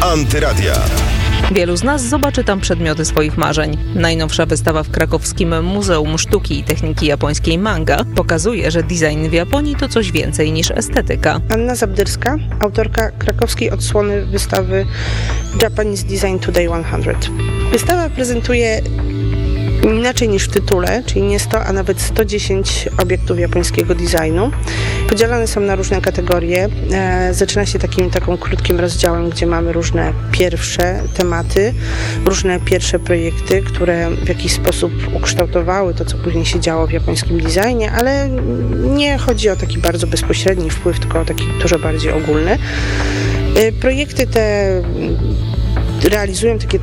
Antyradia. Wielu z nas zobaczy tam przedmioty swoich marzeń. Najnowsza wystawa w krakowskim Muzeum Sztuki i Techniki Japońskiej Manga pokazuje, że design w Japonii to coś więcej niż estetyka. Anna Zabdyrska, autorka krakowskiej odsłony wystawy Japanese Design Today 100. Wystawa prezentuje inaczej niż w tytule, czyli nie 100, a nawet 110 obiektów japońskiego designu. Podzielone są na różne kategorie. Zaczyna się taką krótkim rozdziałem, gdzie mamy różne pierwsze tematy, różne pierwsze projekty, które w jakiś sposób ukształtowały to, co później się działo w japońskim designie, ale nie chodzi o taki bardzo bezpośredni wpływ, tylko o taki dużo bardziej ogólny. Projekty te realizują takie